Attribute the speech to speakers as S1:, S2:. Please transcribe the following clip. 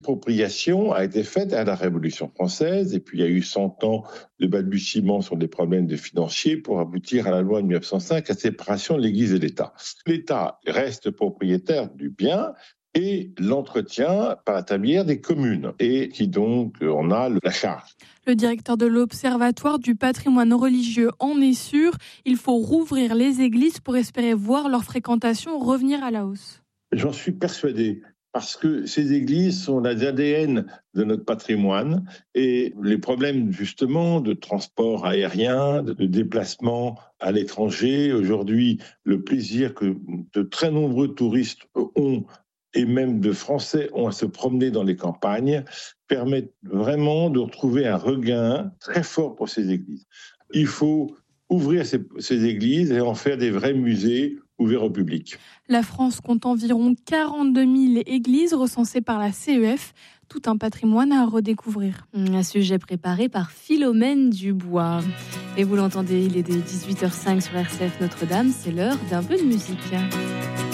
S1: L'appropriation a été faite à la Révolution française et puis il y a eu 100 ans de balbutiements sur des problèmes de financiers pour aboutir à la loi de 1905 à séparation de l'Église et l'État. L'État reste propriétaire du bien et l'entretient par l'intermédiaire des communes et qui donc en a la charge.
S2: Le directeur de l'Observatoire du patrimoine religieux en est sûr. Il faut rouvrir les églises pour espérer voir leur fréquentation revenir à la hausse.
S1: J'en suis persuadé. Parce que ces églises sont l'ADN de notre patrimoine et les problèmes justement de transport aérien, de déplacement à l'étranger, aujourd'hui le plaisir que de très nombreux touristes ont et même de Français ont à se promener dans les campagnes, permettent vraiment de retrouver un regain très fort pour ces églises. Il faut ouvrir ces églises et en faire des vrais musées ouverts au public.
S2: La France compte environ 42 000 églises recensées par la CEF. Tout un patrimoine à redécouvrir.
S3: Un sujet préparé par Philomène Dubois. Et vous l'entendez, il est 18h05 sur RCF Notre-Dame. C'est l'heure d'un peu de musique.